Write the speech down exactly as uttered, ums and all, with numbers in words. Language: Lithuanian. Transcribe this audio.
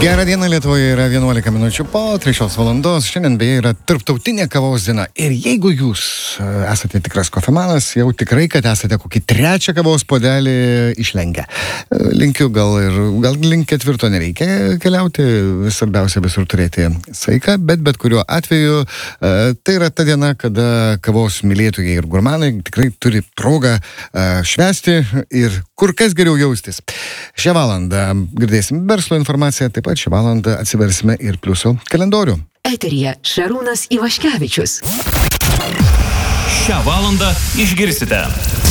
Gerą dieną, Lietuvoje yra vienuolika minučių po trečios valandos. Šiandien beje yra tarptautinė kavos diena. Ir jeigu jūs e, esate tikras kofemanas, jau tikrai, kad esate kokį trečią kavos puodelį išlenkę. E, Linkiu, gal ir gal link ketvirto nereikia keliauti, svarbiausia visur turėti saiką, bet bet kuriuo atveju e, tai yra ta diena, kada kavos mylėtojai ir gurmanai tikrai turi progą e, švęsti ir kur kas geriau jaustis. Šią valandą girdėsim verslo informaciją, taip pat šią valandą atsiversime ir pliuso kalendorių. Eteryje Šarūnas Ivaškevičius. Šią valandą išgirsite.